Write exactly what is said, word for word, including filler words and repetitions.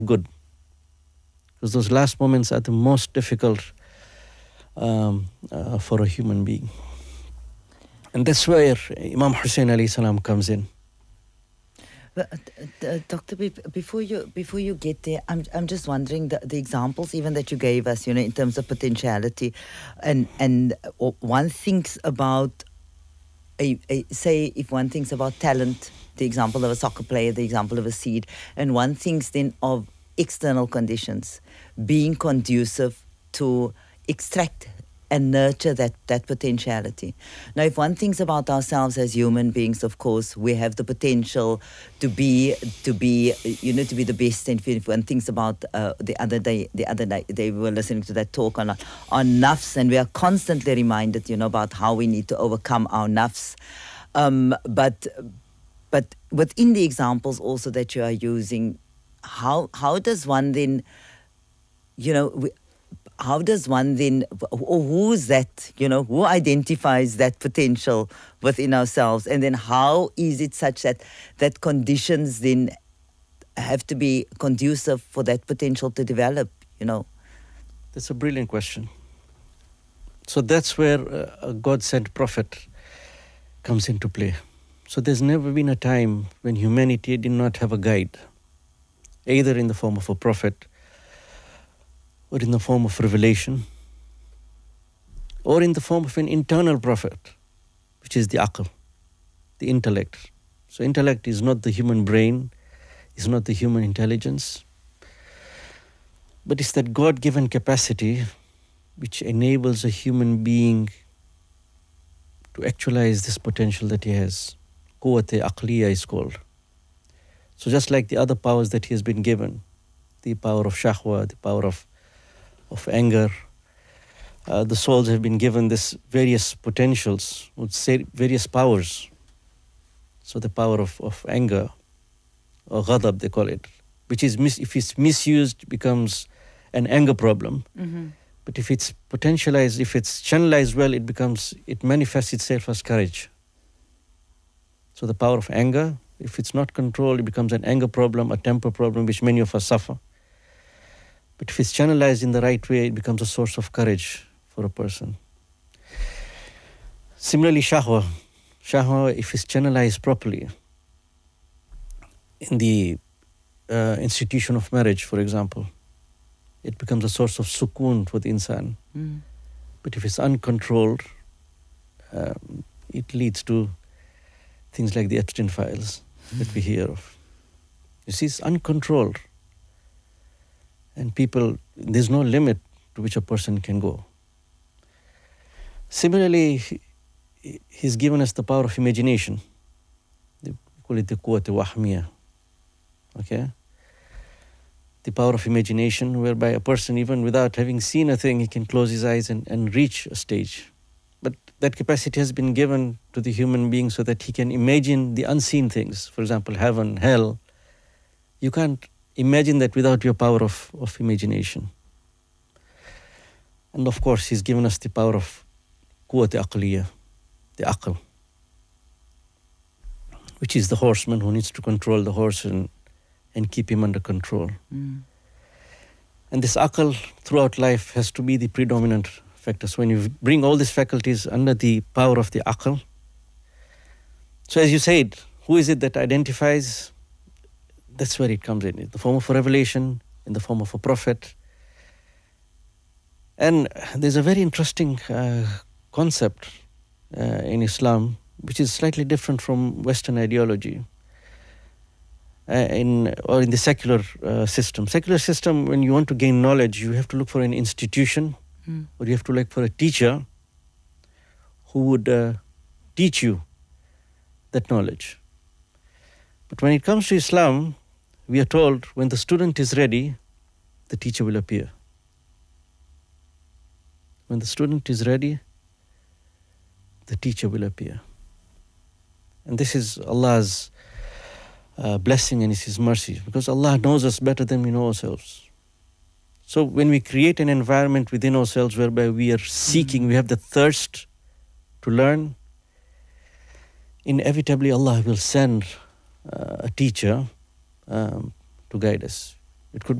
good. Because those last moments are the most difficult um, uh, for a human being. And that's where Imam Hussein alayhi salam comes in. But, uh, uh, Doctor, before you before you get there, I'm I'm just wondering the, the examples even that you gave us, you know, in terms of potentiality, and and uh, one thinks about a, a, say if one thinks about talent, the example of a soccer player, the example of a seed, and one thinks then of external conditions being conducive to extract and nurture that, that potentiality. Now, if one thinks about ourselves as human beings, of course, we have the potential to be, to be, you know, to be the best. And if one thinks about uh, the other day, the other day, they were listening to that talk on on nafs, and we are constantly reminded, you know, about how we need to overcome our nafs. Um, but, but within the examples also that you are using, how how does one then, you know, we, how does one then, or who's that, you know, who identifies that potential within ourselves? And then how is it such that that conditions then have to be conducive for that potential to develop, you know? That's a brilliant question. So that's where uh, a God-sent prophet comes into play. So there's never been a time when humanity did not have a guide, either in the form of a prophet, or in the form of revelation, or in the form of an internal prophet, which is the aql, the intellect. So intellect is not the human brain, is not the human intelligence, but it's that God-given capacity which enables a human being to actualize this potential that he has. Quwwat aqliya is called. So just like the other powers that he has been given, the power of shahwa, the power of of anger, uh, the souls have been given this various potentials, would say various powers. So the power of, of anger, or ghadab they call it, which is, mis- if it's misused, becomes an anger problem. Mm-hmm. But if it's potentialized, if it's channelized well, it becomes, it manifests itself as courage. So the power of anger, if it's not controlled, it becomes an anger problem, a temper problem, which many of us suffer. But if it's channelized in the right way, it becomes a source of courage for a person. Similarly, shahwa. Shahwa, if it's channelized properly, in the uh, institution of marriage, for example, it becomes a source of sukoon for the insan. Mm. But if it's uncontrolled, um, it leads to things like the Epstein files that we hear of. You see, it's uncontrolled. And people, there's no limit to which a person can go. Similarly, he's given us the power of imagination. We call it the quwwat wahmiya. Okay? The power of imagination, whereby a person, even without having seen a thing, he can close his eyes and, and reach a stage. But that capacity has been given to the human being so that he can imagine the unseen things. For example, heaven, hell. You can't imagine that without your power of, of imagination. And of course, he's given us the power of quwwat aqliya, the aql, which is the horseman who needs to control the horse and, and keep him under control. Mm. And this aql throughout life has to be the predominant factor. So when you bring all these faculties under the power of the aql, so as you said, who is it that identifies? That's where it comes in, in the form of a revelation, in the form of a prophet. And there's a very interesting uh, concept uh, in Islam, which is slightly different from Western ideology, uh, in or in the secular uh, system. Secular system, when you want to gain knowledge, you have to look for an institution, Mm. or you have to look for a teacher who would uh, teach you that knowledge. But when it comes to Islam, we are told when the student is ready, the teacher will appear. When the student is ready, the teacher will appear. And this is Allah's uh, blessing and it's His mercy, because Allah knows us better than we know ourselves. So when we create an environment within ourselves whereby we are seeking, mm. we have the thirst to learn, inevitably Allah will send uh, a teacher um, to guide us. It could